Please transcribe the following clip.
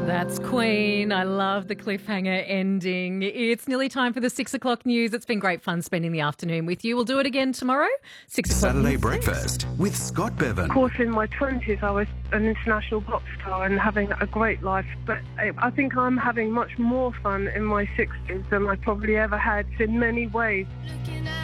That's Queen. I love the cliffhanger ending. It's nearly time for the 6 o'clock news. It's been great fun spending the afternoon with you. We'll do it again tomorrow. 6 o'clock Saturday news. Breakfast with Scott Bevan. Of course, in my 20s, I was an international pop star and having a great life. But I think I'm having much more fun in my 60s than I probably ever had in many ways.